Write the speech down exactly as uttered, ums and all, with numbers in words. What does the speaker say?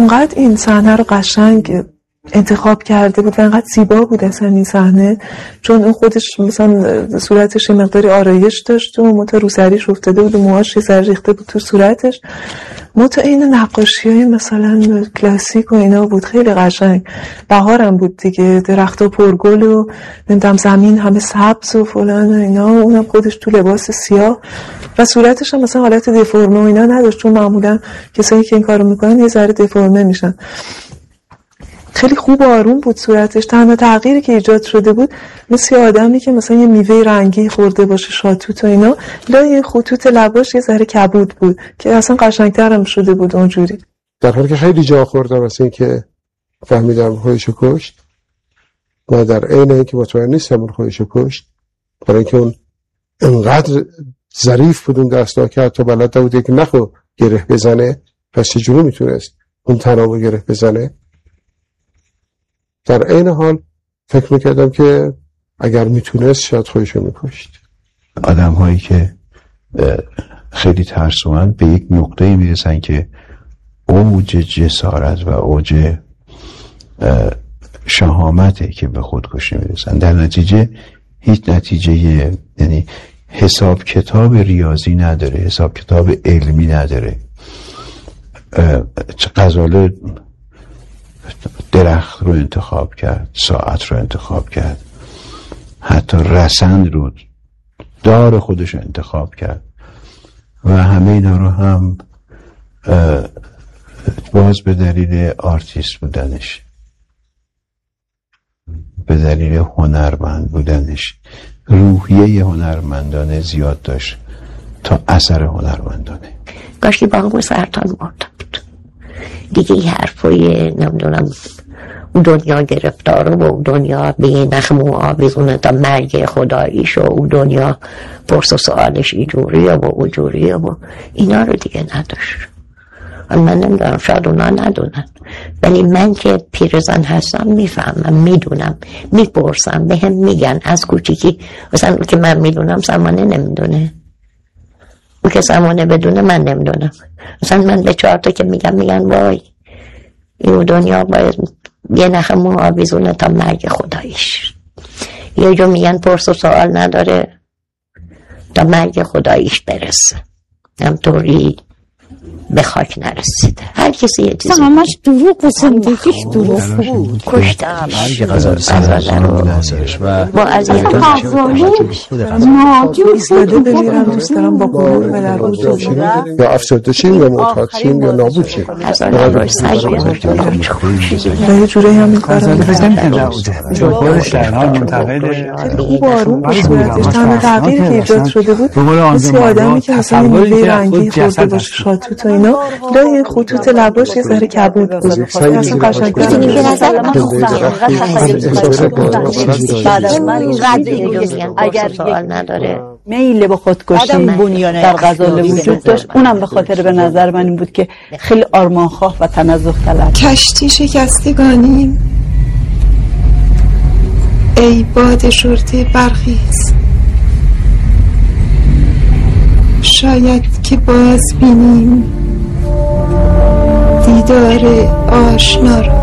انقدر این صحنه رو قشنگ انتخاب کرده بود و انقدر زیبا بود اصلا این صحنه، چون اون خودش مثلا صورتش مقداری آرایش داشت و متا روسریش افتاده بود و موهاش یه ذره ریخته بود تو صورتش، متا این نقاشی‌های مثلا کلاسیک و اینا بود، خیلی قشنگ. بهارم بود دیگه، درخت‌ها پرگل و نمیدونم زمین همه سبز و فلان و اینا، و اونم خودش تو لباس سیاه و صورتش هم مثلا حالت دفرمه و اینا نداشت، چون معمولا کسایی که این کارو میکنن یه ذره دفرمه میشن. خیلی خوب و آروم بود صورتش. تنها تغییری که ایجاد شده بود مثل آدمی که مثلا یه میوه رنگی خورده باشه، شاتوت و اینا، لای خطوط لباش یه ذره کبود بود که اصلا قشنگتر هم شده بود اونجوری. در حالی که خیلی جا خوردم مثل این که فهمیدم خودشو کشت و در عین این که مطمئن نیستم اون خودشو کشت، برای اینکه اون انقدر ظریف بود اون دستا که حتی بلد نبود که نخو گره بزنه، پس چجوری میتونست اون تنابو گره بزنه. در عین حال فکر میکردم که اگر میتونست شاید خودشو میکشت. آدم هایی که خیلی ترسوان به یک نقطه میرسن که اوج جسارت و اوج شهامته که به خودکشی میرسن، در نتیجه هیچ نتیجه، یعنی حساب کتاب ریاضی نداره، حساب کتاب علمی نداره. غزاله درخت رو انتخاب کرد، ساعت رو انتخاب کرد، حتی رسن رو، دار خودش رو انتخاب کرد و همه اینا رو هم باز به دلیل آرتیست بودنش، به دلیل هنرمند بودنش، روحیه هنرمندانه زیاد داشت تا اثر هنرمندانه. کاشکی باقی سرطان مرده بود دیگه. این حرفای نمیدونم اون دنیا گرفتاره و اون دنیا به نخم و آویزونه تا مرگ خداییش و اون دنیا پرس و سوالش اینجوریه و اونجوریه و اینا رو دیگه نداشت. من نمیدونم، شاید اونا ندونن، ولی من که پیرزن هستم میفهمم، میدونم، میپرسم، به هم میگن از کوچیکی. مثلا که من میدونم سمانه نمیدونه، اون که سمانه بدونه من نمیدونم. مثلا من به چهار تا که میگم میگن وای این دنیا باید یه نخ مو آویزونه تا مرگ خداییش. یه جو میگن پرس و سوال نداره تا مرگ خداییش برسه، همطوری به خاک نرسیده. هر کسی یه چیزی همش دروغ و زندگیش دروغ بود. کشتم غزاله رو و با از این غزاله مادی ایستاده بمیرم دوست دارم با گروه ملرود یا افسرده چیم یا معتاد چیم یا نابود چیم. غزاله رو سجبه و یه جوره هم این کار غزاله فکر نمی‌کنم چون خودش در حال منتقده خیلی خوب آروم بود صورتش. تنها تغییری که ایجاد شده بود مثل آدمی که مثلا یه میوه رنگی خورده باشه، شاتوت و اینا، لای خطوط لباش یه ذره کبود بود. اصلا قشنگ‌تر به نظر من بعد از من اگر سوال نداره میل به خودکشی در غزاله وجود داشت، اونم به خاطر به نظر من این بود که خیلی آرمانخواه و تنزه طلب. کشتی شکستگانیم ای باد شرطه برخیز، شاید که باز بینیم دیدار آشنا را.